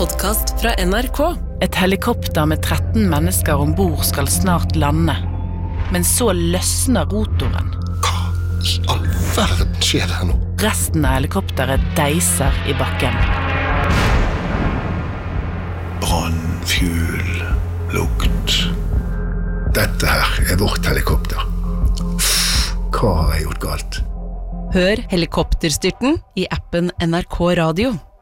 podcast fra NRK. Et helikopter med 13 mennesker ombord skal snart lande. Men så løsner rotoren. Hva i all verden skjer her nå? Resten av helikopteret deiser i bakken. Brann, fuel, lukt. Dette her vårt helikopter. Hva har jeg gjort galt? Hør Helikopterstyrten i appen NRK Radio.